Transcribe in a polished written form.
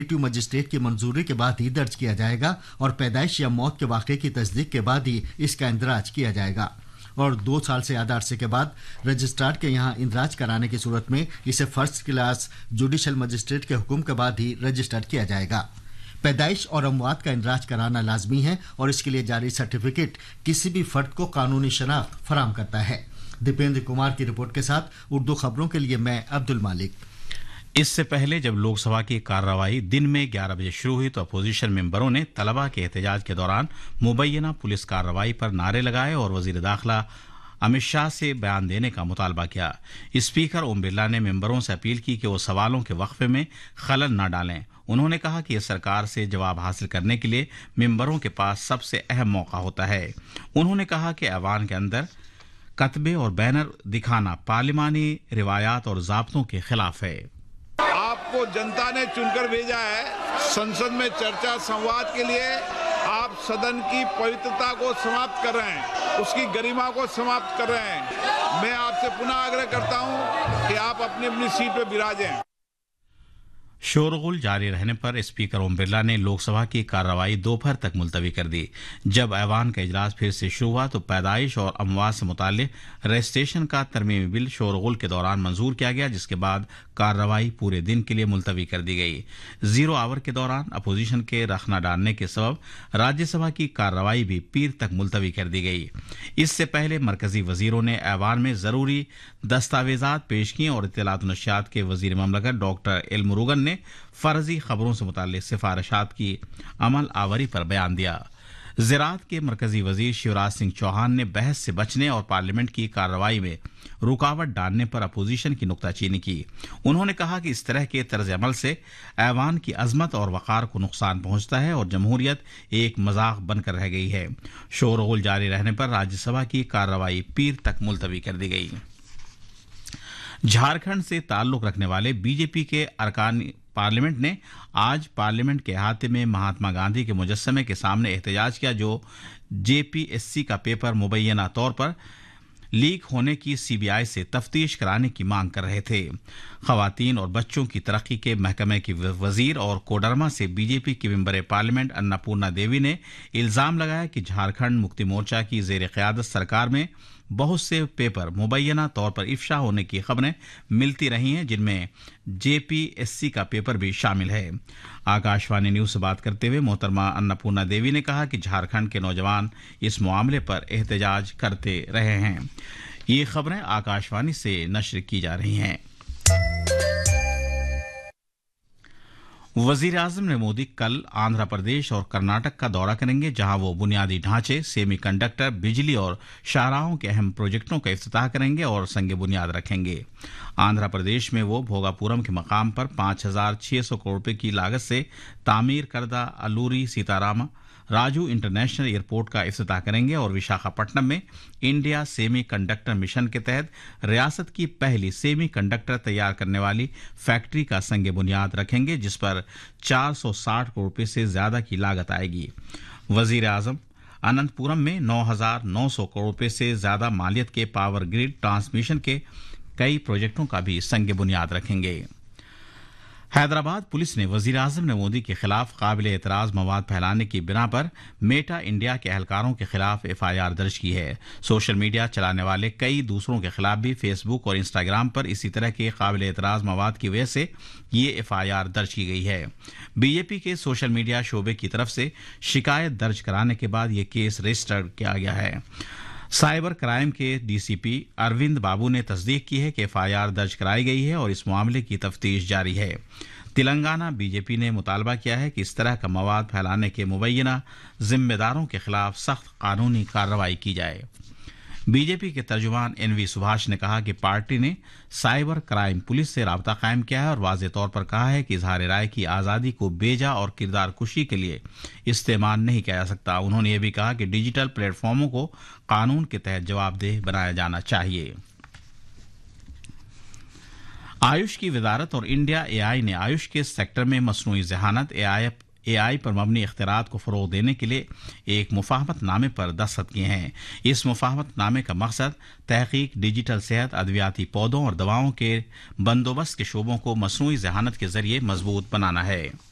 Magistrate की मंजूरी के बाद ही दर्ज किया जाएगा और पैदाइश या मौत के वाक़े की तस्दीक के बाद ही इसका इंदराज किया जाएगा। और 2 साल से ज्यादा अरसे के बाद रजिस्ट्रार के यहाँ इंदराज कराने की सूरत में इसे फर्स्ट क्लास जुडिशल मजिस्ट्रेट के हुक्म के बाद ही रजिस्टर किया जाएगा। पैदाइश और अमवात का इंदराज कराना लाजमी है और इसके लिए जारी सर्टिफिकेट किसी भी फर्द को कानूनी शनाख्त फराम करता है। दीपेंद्र कुमार की रिपोर्ट के साथ उर्दू खबरों के लिए मैं अब्दुल मालिक। इससे पहले जब लोकसभा की कार्रवाई दिन में 11 बजे शुरू हुई तो अपोजिशन मेंबरों ने तलबा के एहतजाज के दौरान मुबैना पुलिस कार्रवाई पर नारे लगाए और वजीर दाखिला अमित शाह से बयान देने का मुतालबा किया। स्पीकर ओम बिरला ने मेंबरों से अपील की कि वो सवालों के वक्फे में खलल न डालें। उन्होंने कहा कि इस सरकार से जवाब हासिल करने के लिए मेंबरों के पास सबसे अहम मौका होता है। उन्होंने कहा कि ऐवान के अंदर कतबे और बैनर दिखाना पार्लिमानी रिवायात और ज़ाब्तों के खिलाफ है। आपको जनता ने चुनकर भेजा है, संसद में चर्चा संवाद के लिए आप सदन की पवित्रता को समाप्त कर रहे हैं, उसकी गरिमा को समाप्त कर रहे हैं। मैं आपसे पुनः आग्रह करता हूं कि आप अपनी अपनी सीट पर विराजें। शोरगुल जारी रहने पर स्पीकर ओम बिरला ने लोकसभा की कार्रवाई दोपहर तक मुलतवी कर दी। जब ऐवान का इजलास फिर से शुरू हुआ तो पैदाइश और अमवात से मुताल्लिक रजिस्ट्रेशन का तरमीमी बिल शोरगुल के दौरान मंजूर किया गया, जिसके बाद कार्रवाई पूरे दिन के लिए मुलतवी कर दी गई। 0 आवर के दौरान अपोजिशन के रखना डालने के सबब राज्यसभा की कार्रवाई भी पीर तक मुलतवी कर दी गई। इससे पहले मरकजी वजीरों ने ऐवान में जरूरी दस्तावेजात पेश किए और इत्तलात और नशियात के वजीर ममलकत डॉक्टर एल मुरुगन ने फर्जी खबरों से मुताल्लिक सिफारिशात की अमल आवरी पर बयान दिया। ज़राअत के मरकजी वजीर शिवराज सिंह चौहान ने बहस से बचने और पार्लियामेंट की कार्रवाई में रुकावट डालने पर अपोजिशन की नुक्ताचीनी की। उन्होंने कहा कि इस तरह के तर्ज अमल से ऐवान की अजमत और वक़ार को नुकसान पहुंचता है और जमहूरियत एक मजाक बनकर रह गई है। शोरगुल जारी रहने पर राज्यसभा की कार्रवाई पीर तक मुलतवी कर दी गई। झारखंड से ताल्लुक रखने वाले बीजेपी के अरकान पार्लियामेंट ने आज पार्लियामेंट के अहाते में महात्मा गांधी के मुजस्समे के सामने एहतजाज किया, जो जेपीएससी का पेपर मुबैना तौर पर लीक होने की सीबीआई से तफ्तीश कराने की मांग कर रहे थे। खवातीन और बच्चों की तरक्की के महकमे की वजीर और कोडरमा से बीजेपी की मेंबर पार्लियामेंट अन्नपूर्णा देवी ने इल्जाम लगाया कि झारखंड मुक्ति मोर्चा की जेर क़यादत सरकार में बहुत से पेपर मुबैना तौर पर इफ्शा होने की खबरें मिलती रही हैं, जिनमें जेपीएससी का पेपर भी शामिल है। आकाशवाणी न्यूज से बात करते हुए मोहतरमा अन्नपूर्णा देवी ने कहा कि झारखंड के नौजवान इस मामले पर एहतजाज करते रहे हैं। ये खबरें आकाशवाणी से नश्र की जा रही हैं। वजीर आजम नरेंद्र मोदी कल आंध्र प्रदेश और कर्नाटक का दौरा करेंगे, जहां वो बुनियादी ढांचे, सेमी कंडक्टर, बिजली और शाहराहों के अहम प्रोजेक्टों का इफ्तिताह करेंगे और संग बुनियाद रखेंगे। आंध्र प्रदेश में वो भोगापुरम के मकाम पर 5,600 करोड़ रुपए की लागत से तामीर करदा अलूरी सीताराम राजू इंटरनेशनल एयरपोर्ट का इफ्तिताह करेंगे और विशाखापट्टनम में इंडिया सेमी कंडक्टर मिशन के तहत रियासत की पहली सेमी कंडक्टर तैयार करने वाली फैक्ट्री का संग बुनियाद रखेंगे, जिस पर 460 करोड़ रुपए से ज्यादा की लागत आएगी। वजीर आजम अनंतपुरम में 9,900 करोड़ रुपए से ज्यादा मालियत के पावर ग्रिड ट्रांसमिशन के कई प्रोजेक्टों का भी संग बुनियाद रखेंगे। हैदराबाद पुलिस ने वजीर आजम नरेंद्र मोदी के खिलाफ काबिल एतराज मवाद फैलाने की बिना पर मेटा इंडिया के एहलकारों के खिलाफ एफआईआर दर्ज की है। सोशल मीडिया चलाने वाले कई दूसरों के खिलाफ भी फेसबुक और इंस्टाग्राम पर इसी तरह के काबिल एतराज मवाद की वजह से ये एफआईआर दर्ज की गई है। बीजेपी के सोशल मीडिया शोबे की तरफ से शिकायत दर्ज कराने के बाद ये केस रजिस्टर किया गया है। साइबर क्राइम के डीसीपी अरविंद बाबू ने तस्दीक की है कि एफआईआर दर्ज कराई गई है और इस मामले की तफ्तीश जारी है। तेलंगाना बीजेपी ने मुतालबा किया है कि इस तरह का मवाद फैलाने के मुबैना जिम्मेदारों के खिलाफ सख्त कानूनी कार्रवाई की जाए। बीजेपी के तर्जुमान एनवी सुभाष ने कहा कि पार्टी ने साइबर क्राइम पुलिस से राब्ता कायम किया है और वाज़ेह तौर पर कहा है कि इजहार राय की आज़ादी को बेजा और किरदार कुशी के लिए इस्तेमाल नहीं किया जा सकता। उन्होंने ये भी कहा कि डिजिटल प्लेटफॉर्मों को कानून के तहत जवाबदेह बनाया जाना चाहिए। आयुष की वजारत और इंडिया एआई ने आयुष के सेक्टर में मसनूई ज़हानत एआई पर मबनी इख्तिरात को फ़रोग़ देने के लिए एक मुफ़ाहमत नामे पर दस्तखत किए हैं। इस मुफ़ाहमत नामे का मकसद तहक़ीक़, डिजिटल सेहत, अद्वियाती पौधों और दवाओं के बंदोबस्त के शोबों को मसनूई ज़हानत के ज़रिए मजबूत बनाना है।